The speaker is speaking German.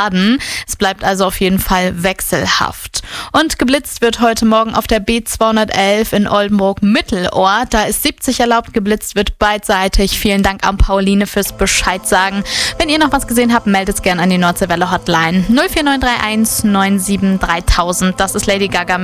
werden. Es bleibt also auf jeden Fall wechselhaft. Und geblitzt wird heute Morgen auf der B211 in Oldenburg-Mittelort. Da ist 70 erlaubt, geblitzt wird beidseitig. Vielen Dank an Pauline fürs Bescheid sagen. Wenn ihr noch was gesehen habt, meldet es gerne an die Nordseewelle Hotline 04931 97 3000. Das ist Lady Gaga